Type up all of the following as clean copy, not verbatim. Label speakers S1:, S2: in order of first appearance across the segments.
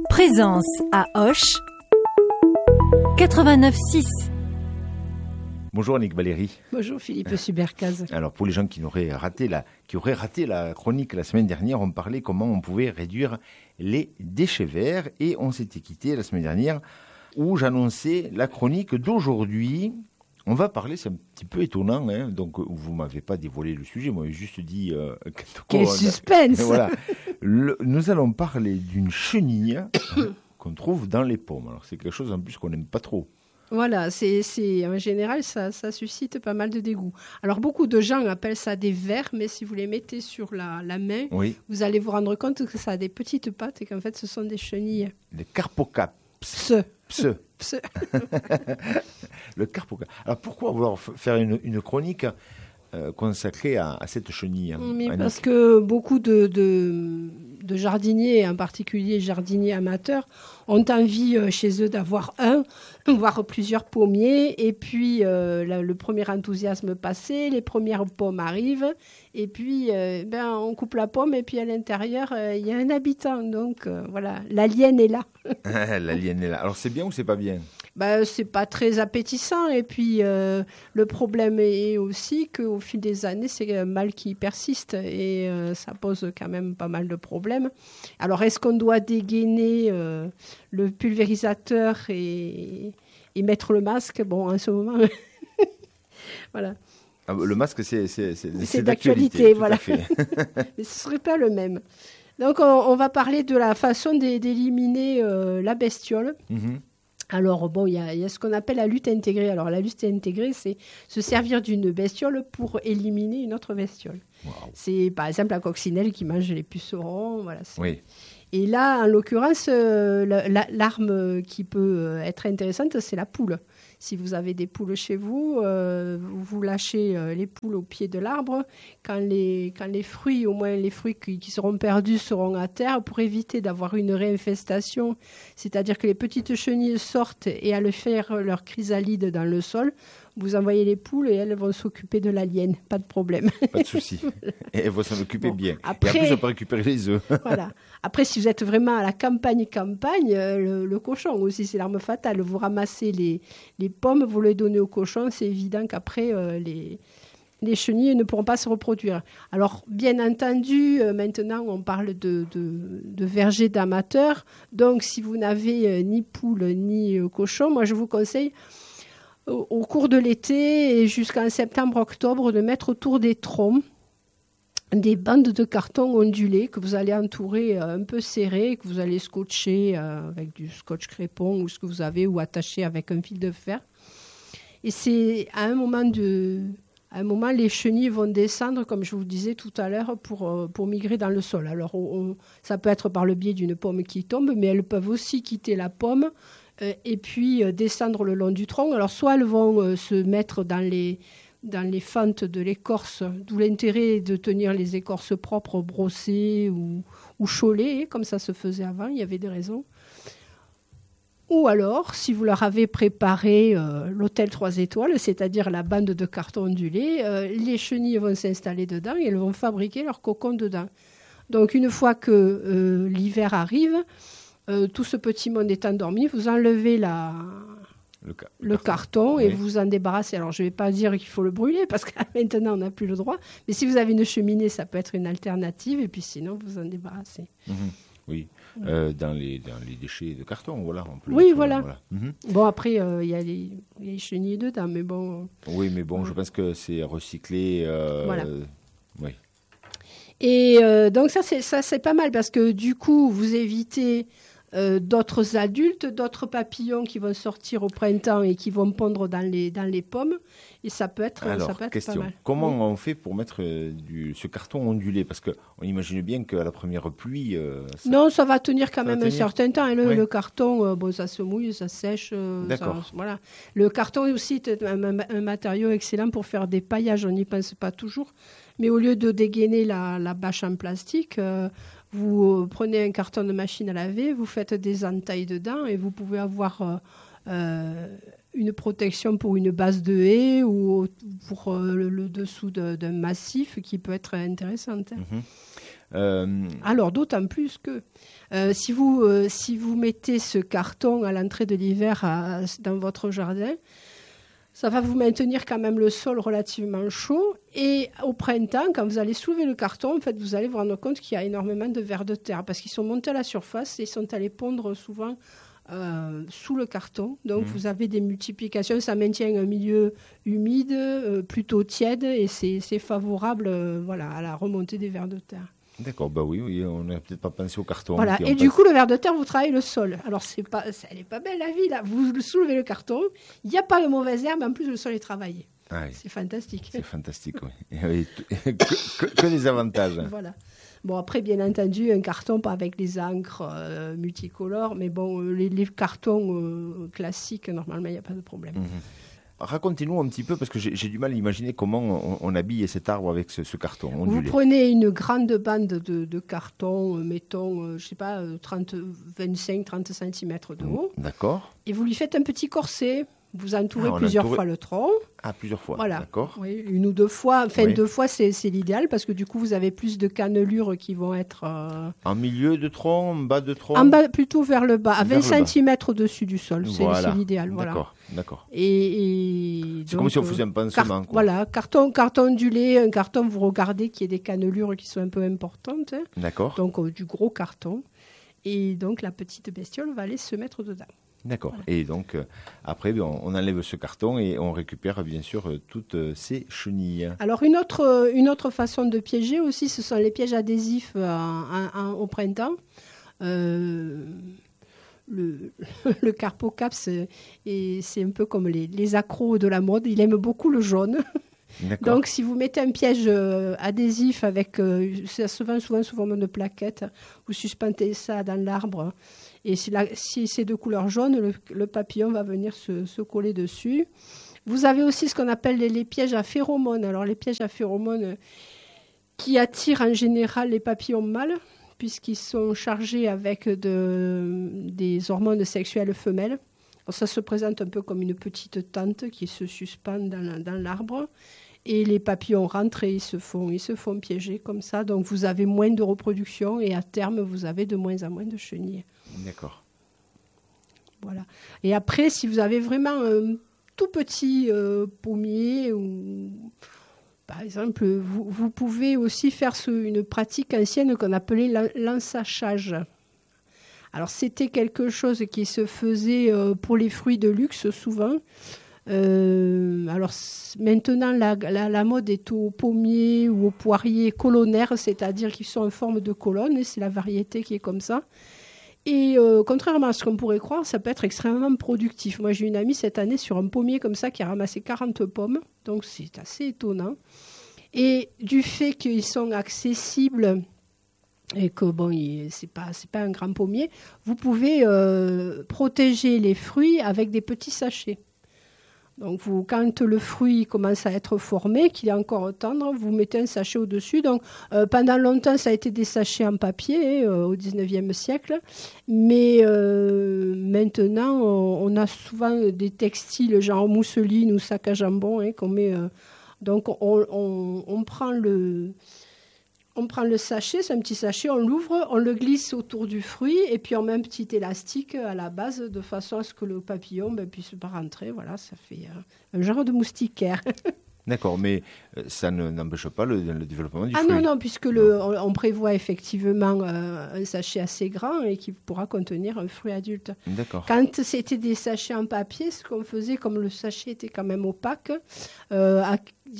S1: Présence à Auch 89.6.
S2: Bonjour Annick Valéry.
S3: Bonjour Philippe Subercaz.
S2: Alors pour les gens qui auraient raté la chronique la semaine dernière, on parlait comment on pouvait réduire les déchets verts et on s'était quitté la semaine dernière où j'annonçais la chronique d'aujourd'hui. On va parler, c'est un petit peu étonnant, donc vous ne m'avez pas dévoilé le sujet, moi j'ai juste dit...
S3: Quel suspense.
S2: Voilà. Nous allons parler d'une chenille qu'on trouve dans les pommes. Alors c'est quelque chose en plus qu'on n'aime pas trop.
S3: Voilà, c'est en général, ça suscite pas mal de dégoût. Alors, beaucoup de gens appellent ça des vers, mais si vous les mettez sur la main,
S2: Oui.
S3: vous allez vous rendre compte que ça a des petites pattes et qu'en fait, ce sont des chenilles.
S2: Les carpocaps.
S3: Pse.
S2: Le carpocap. Alors pourquoi vouloir faire une chronique consacrée à cette chenille,
S3: Mais
S2: Annick ?
S3: parce que beaucoup de jardiniers, en particulier jardiniers amateurs, ont envie chez eux d'avoir voire plusieurs pommiers. Et puis, le premier enthousiasme passé, les premières pommes arrivent. Et puis, on coupe la pomme et puis à l'intérieur, il y a un habitant. Donc, voilà, l'alien est là.
S2: L'alien est là. Alors c'est bien ou c'est pas bien ?
S3: C'est pas très appétissant. Et puis, le problème est aussi qu'au fil des années, c'est un mal qui persiste et ça pose quand même pas mal de problèmes. Alors, est-ce qu'on doit dégainer le pulvérisateur et mettre le masque ? Bon, en ce moment, voilà.
S2: Ah, le masque, c'est
S3: d'actualité,
S2: tout
S3: voilà.
S2: à fait.
S3: Mais ce serait pas le même. Donc, on va parler de la façon d'éliminer la bestiole.
S2: Mhm.
S3: Alors, bon, il y a ce qu'on appelle la lutte intégrée. Alors, la lutte intégrée, c'est se servir d'une bestiole pour éliminer une autre bestiole.
S2: Wow.
S3: C'est, par exemple, la coccinelle qui mange les pucerons. Voilà,
S2: Oui.
S3: Et là, en l'occurrence, l'arme qui peut être intéressante, c'est la poule. Si vous avez des poules chez vous, vous lâchez les poules au pied de l'arbre. Quand les fruits, au moins les fruits qui seront perdus, seront à terre, pour éviter d'avoir une réinfestation, c'est-à-dire que les petites chenilles sortent et allaient faire leur chrysalide dans le sol, vous envoyez les poules et elles vont s'occuper de l'alien, pas de problème.
S2: Pas de souci. Et elles vont s'en occuper bien.
S3: Après,
S2: et en plus, on peut récupérer les œufs.
S3: Voilà. Après, si vous êtes vraiment à la campagne, le cochon aussi, c'est l'arme fatale. Vous ramassez les pommes, vous les donnez au cochon, c'est évident qu'après, les chenilles ne pourront pas se reproduire. Alors, bien entendu, maintenant, on parle de vergers d'amateurs. Donc, si vous n'avez ni poule ni cochon, moi, je vous conseille, au cours de l'été et jusqu'en septembre-octobre, de mettre autour des troncs des bandes de carton ondulées que vous allez entourer un peu serrées, que vous allez scotcher avec du scotch crépon ou ce que vous avez, ou attacher avec un fil de fer. Et c'est à un moment, les chenilles vont descendre, comme je vous disais tout à l'heure, pour migrer dans le sol. Alors, ça peut être par le biais d'une pomme qui tombe, mais elles peuvent aussi quitter la pomme et puis descendre le long du tronc. Alors, soit elles vont se mettre dans les fentes de l'écorce, d'où l'intérêt de tenir les écorces propres, brossées ou chaulées, comme ça se faisait avant, il y avait des raisons. Ou alors, si vous leur avez préparé l'hôtel 3 étoiles, c'est-à-dire la bande de carton ondulé, les chenilles vont s'installer dedans et elles vont fabriquer leur cocon dedans. Donc, une fois que l'hiver arrive, tout ce petit monde est endormi, vous enlevez le carton et
S2: oui.
S3: vous en débarrassez. Alors, je ne vais pas dire qu'il faut le brûler parce que maintenant, on n'a plus le droit. Mais si vous avez une cheminée, ça peut être une alternative. Et puis sinon, vous en débarrassez.
S2: Mhm. Oui, dans les déchets de carton, voilà. On peut
S3: Oui, voilà.
S2: Mhm.
S3: Bon, après, il y a les chenilles dedans, mais bon...
S2: Oui, mais bon, je pense que c'est recyclé.
S3: Voilà.
S2: Oui.
S3: Et donc, ça, c'est pas mal parce que du coup, vous évitez... d'autres adultes, d'autres papillons qui vont sortir au printemps et qui vont pondre dans les pommes. Et ça peut être,
S2: Alors,
S3: pas mal.
S2: Comment on fait pour mettre ce carton ondulé ? Parce qu'on imagine bien qu'à la première pluie...
S3: Non, ça va tenir quand même un
S2: tenir.
S3: certain temps. Et
S2: Oui.
S3: le carton, ça se mouille, ça sèche.
S2: D'accord.
S3: Voilà. Le carton aussi est un matériau excellent pour faire des paillages. On n'y pense pas toujours. Mais au lieu de dégainer la bâche en plastique... vous prenez un carton de machine à laver, vous faites des entailles dedans et vous pouvez avoir une protection pour une base de haie ou pour le dessous d'un massif qui peut être intéressante.
S2: Mhm.
S3: Alors, d'autant plus que si vous mettez ce carton à l'entrée de l'hiver dans votre jardin, ça va vous maintenir quand même le sol relativement chaud. Et au printemps, quand vous allez soulever le carton, en fait, vous allez vous rendre compte qu'il y a énormément de vers de terre parce qu'ils sont montés à la surface et ils sont allés pondre souvent sous le carton. Donc, vous avez des multiplications. Ça maintient un milieu humide, plutôt tiède et c'est favorable à la remontée des vers de terre.
S2: D'accord, oui, on n'a peut-être pas pensé au carton.
S3: Voilà, et du coup, le ver de terre, vous travaillez le sol. Alors, elle n'est pas belle la vie, là. Vous soulevez le carton, il n'y a pas de mauvaises herbes, en plus, le sol est travaillé.
S2: Ah oui.
S3: C'est fantastique.
S2: C'est fantastique, oui. Que des avantages.
S3: Voilà. Bon, après, bien entendu, un carton, pas avec les encres multicolores, mais bon, les cartons classiques, normalement, il n'y a pas de problème.
S2: Racontez-nous un petit peu, parce que j'ai du mal à imaginer comment on habille cet arbre avec ce carton ondulé.
S3: Vous prenez une grande bande de carton, mettons, 25-30 cm de haut.
S2: D'accord.
S3: Et vous lui faites un petit corset. Vous entourez plusieurs fois le tronc.
S2: Ah, plusieurs fois,
S3: voilà.
S2: D'accord.
S3: Oui, une ou deux fois. Enfin, 2 fois, c'est l'idéal, parce que du coup, vous avez plus de cannelures qui vont être...
S2: En milieu de tronc, en bas de tronc?
S3: En bas, plutôt vers le bas, à 20 cm au-dessus du sol.
S2: Voilà.
S3: C'est l'idéal. Voilà.
S2: D'accord.
S3: Et
S2: c'est donc, comme si on faisait un pansement.
S3: Voilà, carton ondulé, un carton, vous regardez qu'il y ait des cannelures qui sont un peu importantes. Hein.
S2: D'accord.
S3: Donc, du gros carton. Et donc, la petite bestiole va aller se mettre dedans.
S2: D'accord. Voilà. Et donc, après, on enlève ce carton et on récupère, bien sûr, toutes ces chenilles.
S3: Alors, une autre façon de piéger aussi, ce sont les pièges adhésifs au printemps. Le Carpocaps, c'est un peu comme les accros de la mode. Il aime beaucoup le jaune.
S2: D'accord.
S3: Donc, si vous mettez un piège adhésif avec, c'est souvent sous forme de plaquette, vous suspendez ça dans l'arbre. Et si c'est de couleur jaune, le papillon va venir se coller dessus. Vous avez aussi ce qu'on appelle les pièges à phéromones. Alors, les pièges à phéromones qui attirent en général les papillons mâles, puisqu'ils sont chargés avec des hormones sexuelles femelles. Alors, ça se présente un peu comme une petite tente qui se suspend dans l'arbre. Et les papillons rentrent et ils se font piéger comme ça. Donc, vous avez moins de reproduction et à terme, vous avez de moins en moins de chenilles.
S2: D'accord.
S3: Voilà. Et après, si vous avez vraiment un tout petit pommier, ou, par exemple, vous pouvez aussi faire une pratique ancienne qu'on appelait l'ensachage. Alors, c'était quelque chose qui se faisait pour les fruits de luxe souvent. Alors maintenant la mode est au pommier ou au poirier colonnaire, c'est-à-dire qu'ils sont en forme de colonne, et c'est la variété qui est comme ça. Et contrairement à ce qu'on pourrait croire, ça peut être extrêmement productif. Moi, j'ai une amie cette année sur un pommier comme ça qui a ramassé 40 pommes, donc c'est assez étonnant. Et du fait qu'ils sont accessibles et que c'est pas un grand pommier, vous pouvez protéger les fruits avec des petits sachets. Donc, quand le fruit commence à être formé, qu'il est encore tendre, vous mettez un sachet au-dessus. Donc, pendant longtemps, ça a été des sachets en papier au 19e siècle. Mais maintenant, on a souvent des textiles genre mousseline ou sac à jambon qu'on met. Donc, on prend le sachet, c'est un petit sachet, on l'ouvre, on le glisse autour du fruit et puis on met un petit élastique à la base de façon à ce que le papillon puisse pas rentrer. Voilà, ça fait un genre de moustiquaire.
S2: D'accord, mais ça n'empêche pas le développement du fruit.
S3: Ah non, puisque on prévoit effectivement un sachet assez grand et qui pourra contenir un fruit adulte.
S2: D'accord.
S3: Quand c'était des sachets en papier, ce qu'on faisait, comme le sachet était quand même opaque, à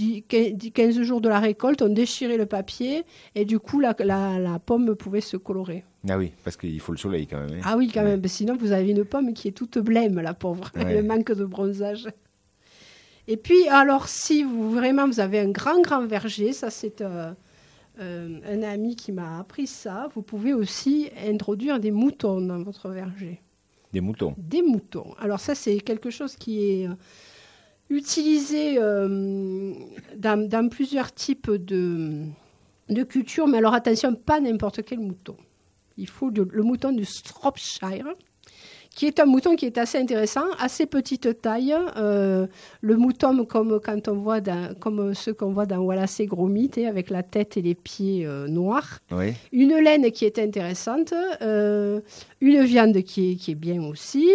S3: 15 jours de la récolte, on déchirait le papier et du coup, la pomme pouvait se colorer.
S2: Ah oui, parce qu'il faut le soleil quand même. Hein.
S3: Ah oui, quand même, sinon vous avez une pomme qui est toute blême, la pauvre. Ouais. Elle manque de bronzage. Et puis, alors, si vous avez un grand verger, ça c'est un ami qui m'a appris ça, vous pouvez aussi introduire des moutons dans votre verger.
S2: Des moutons? Des
S3: moutons. Alors ça, c'est quelque chose qui est utilisé dans plusieurs types de cultures, mais alors attention, pas n'importe quel mouton. Il faut le mouton du Shropshire, qui est un mouton qui est assez intéressant, assez petite taille. Le mouton, comme ceux qu'on voit dans Wallace et Gromit, avec la tête et les pieds noirs.
S2: Oui.
S3: Une laine qui est intéressante, une viande qui est bien aussi.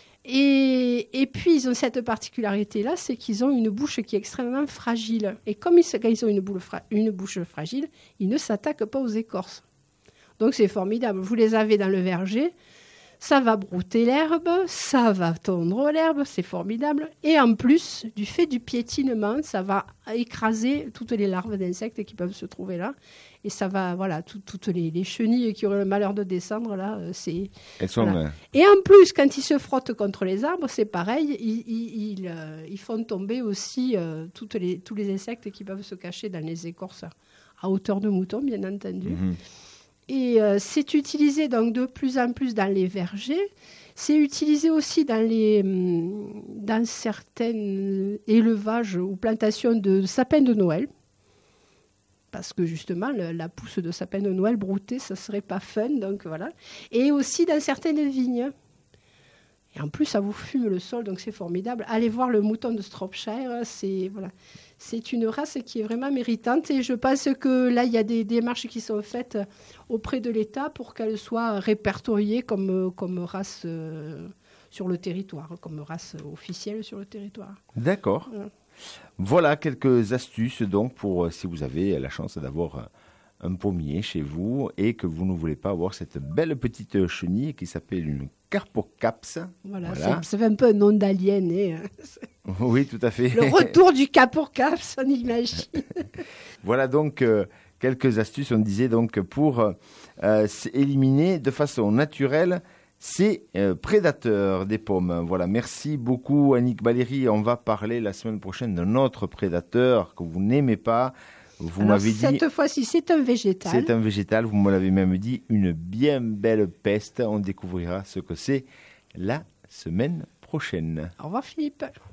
S3: Et puis, ils ont cette particularité-là, c'est qu'ils ont une bouche qui est extrêmement fragile. Et comme quand ils ont une bouche fragile, ils ne s'attaquent pas aux écorces. Donc, c'est formidable. Vous les avez dans le verger, ça va brouter l'herbe, ça va tondre l'herbe, c'est formidable. Et en plus, du fait du piétinement, ça va écraser toutes les larves d'insectes qui peuvent se trouver là. Et ça va, voilà, toutes les chenilles qui auraient le malheur de descendre là,
S2: Elles sont...
S3: Voilà. Et en plus, quand ils se frottent contre les arbres, c'est pareil, ils font tomber aussi tous les insectes qui peuvent se cacher dans les écorces, à hauteur de mouton, bien entendu.
S2: Mhm.
S3: Et c'est utilisé donc de plus en plus dans les vergers. C'est utilisé aussi dans certains élevages ou plantations de sapins de Noël. Parce que justement, la pousse de sapin de Noël broutée, ça ne serait pas fun. Donc voilà. Et aussi dans certaines vignes. Et en plus, ça vous fume le sol, donc c'est formidable. Allez voir le mouton de Shropshire, c'est une race qui est vraiment méritante. Et je pense que là, il y a des démarches qui sont faites auprès de l'État pour qu'elle soit répertoriée comme race sur le territoire, comme race officielle sur le territoire.
S2: D'accord. Voilà quelques astuces donc pour si vous avez la chance d'avoir un pommier chez vous et que vous ne voulez pas avoir cette belle petite chenille qui s'appelle une Carpocaps.
S3: Voilà. Ça fait un peu un nom d'alien.
S2: Oui, tout à fait.
S3: Le retour du Carpocaps, on imagine.
S2: Voilà donc quelques astuces, on disait donc pour éliminer de façon naturelle ces prédateurs des pommes. Voilà, merci beaucoup Annick Baléry. On va parler la semaine prochaine d'un autre prédateur que vous n'aimez pas. Vous m'avez dit.
S3: Cette fois-ci, c'est un végétal.
S2: C'est un végétal, vous me l'avez même dit, une bien belle peste. On découvrira ce que c'est la semaine prochaine.
S3: Au revoir Philippe.